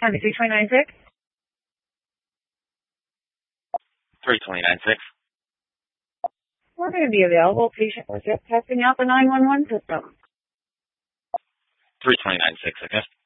County 3296. 3296. We're going to be available. Patient was just testing out the 911 system. 3296, okay?